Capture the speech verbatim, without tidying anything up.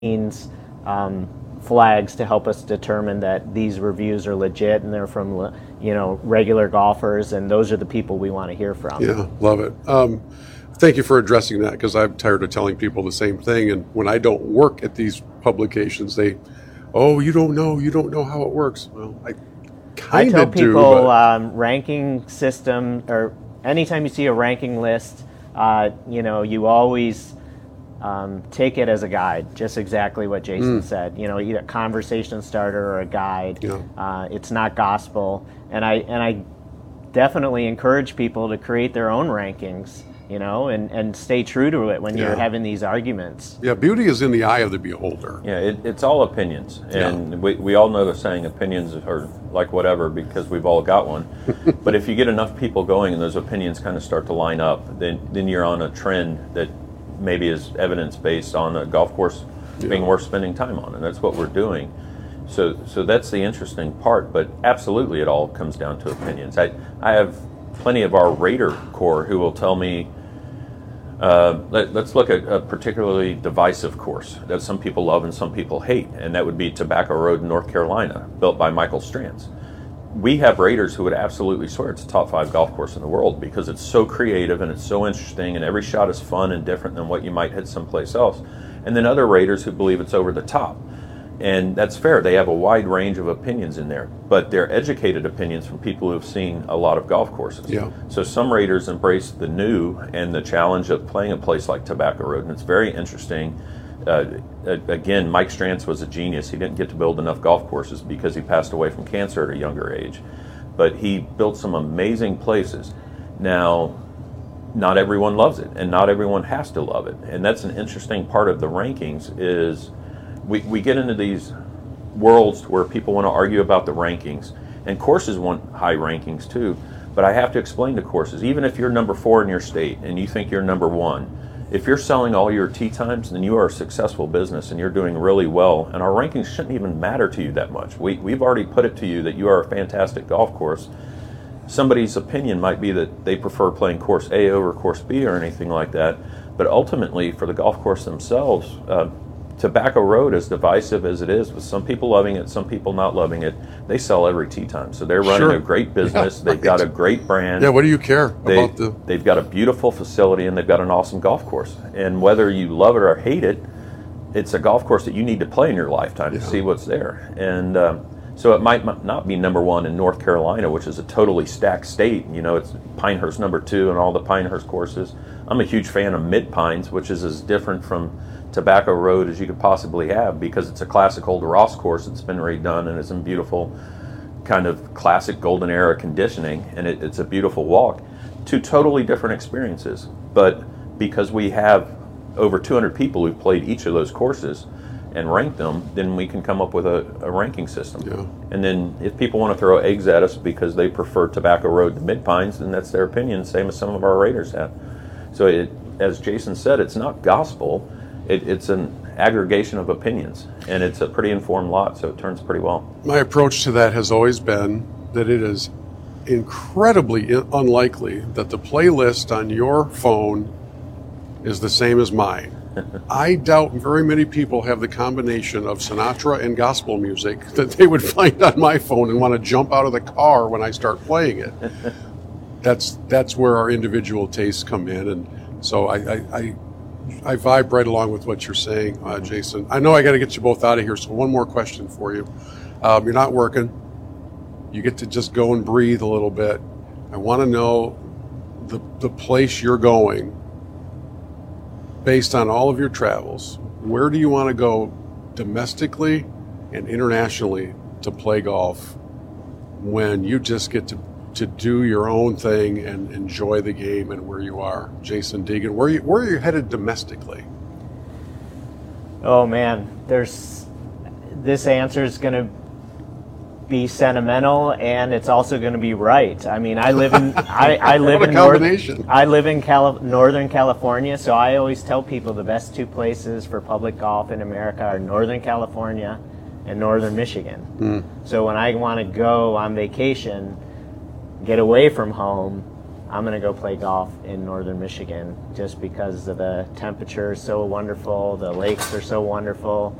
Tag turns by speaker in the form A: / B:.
A: means um, flags to help us determine that these reviews are legit and they're from, you know, regular golfers, and those are the people we want to hear from.
B: Yeah, love it. Um, thank you for addressing that, because I'm tired of telling people the same thing. And when I don't work at these publications, they, oh, you don't know, you don't know how it works. Well, I kind
A: I tell
B: of do.
A: people
B: But...
A: um, ranking system, or anytime you see a ranking list, uh, you know, you always um, take it as a guide, just exactly what Jason mm. said. You know, either a conversation starter or a guide.
B: Yeah.
A: Uh, it's not gospel, and I and I definitely encourage people to create their own rankings. You know, and, and stay true to it when yeah. you're having these arguments.
B: Yeah, beauty is in the eye of the beholder.
C: Yeah, it, it's all opinions. And yeah. we, we all know the saying, opinions are like whatever, because we've all got one. But if you get enough people going and those opinions kind of start to line up, then, then you're on a trend that maybe is evidence-based on a golf course yeah. being worth spending time on. And that's what we're doing. So so that's the interesting part. But absolutely, it all comes down to opinions. I, I have plenty of our Raider core who will tell me, Uh, let, let's look at a particularly divisive course that some people love and some people hate, and that would be Tobacco Road in North Carolina, built by Michael Strantz. We have Raiders who would absolutely swear it's a top five golf course in the world because it's so creative and it's so interesting, and every shot is fun and different than what you might hit someplace else. And then other Raiders who believe it's over the top. And that's fair. They have a wide range of opinions in there, but they're educated opinions from people who have seen a lot of golf courses.
B: Yeah.
C: So some Raiders embrace the new and the challenge of playing a place like Tobacco Road, and it's very interesting. Uh, again, Mike Strantz was a genius. He didn't get to build enough golf courses because he passed away from cancer at a younger age, but he built some amazing places. Now, not everyone loves it, and not everyone has to love it, and that's an interesting part of the rankings is We, we get into these worlds where people want to argue about the rankings, and courses want high rankings too, but I have to explain to courses, even if you're number four in your state and you think you're number one, if you're selling all your tee times, then you are a successful business and you're doing really well, and our rankings shouldn't even matter to you that much. We, we've already put it to you that you are a fantastic golf course. Somebody's opinion might be that they prefer playing course A over course B or anything like that, but ultimately for the golf course themselves, uh, Tobacco Road, as divisive as it is, with some people loving it, some people not loving it, they sell every tee time. So they're running
B: sure.
C: a great business.
B: Yeah,
C: they've
B: right.
C: got a great brand.
B: Yeah, what do you care
C: they,
B: about the...
C: They've got a beautiful facility, and they've got an awesome golf course. And whether you love it or hate it, it's a golf course that you need to play in your lifetime
B: yeah.
C: to see what's there. And um, so it might not be number one in North Carolina, which is a totally stacked state. You know, it's Pinehurst number two and all the Pinehurst courses. I'm a huge fan of Mid-Pines, which is as different from Tobacco Road as you could possibly have, because it's a classic old Ross course that's been redone and is in beautiful kind of classic golden era conditioning, and it, it's a beautiful walk. Two totally different experiences, but because we have over two hundred people who've played each of those courses and ranked them, then we can come up with a, a ranking system.
B: Yeah.
C: And then if people want to throw eggs at us because they prefer Tobacco Road to Mid-Pines, then that's their opinion, same as some of our Raiders have. So it, as Jason said, it's not gospel. It, it's an aggregation of opinions, and it's a pretty informed lot, so it turns pretty well.
B: My approach to that has always been that it is incredibly unlikely that the playlist on your phone is the same as mine. I doubt very many people have the combination of Sinatra and gospel music that they would find on my phone and want to jump out of the car when I start playing it. That's that's where our individual tastes come in, and so I, I, I I vibe right along with what you're saying, uh, Jason. I know I got to get you both out of here, so one more question for you. Um, you're not working. You get to just go and breathe a little bit. I want to know the the place you're going based on all of your travels. Where do you want to go domestically and internationally to play golf when you just get to to do your own thing and enjoy the game and where you are? Jason Deegan, where are you, where are you headed domestically?
A: Oh man, there's this answer is going to be sentimental, and it's also going to be right. I mean, I live in I, I live
B: what a
A: in North,
B: combination.
A: I live in Cali- Northern California, so I always tell people the best two places for public golf in America are Northern California and Northern Michigan. Mm. So when I want to go on vacation, get away from home, I'm going to go play golf in northern Michigan just because of the temperature is so wonderful, the lakes are so wonderful,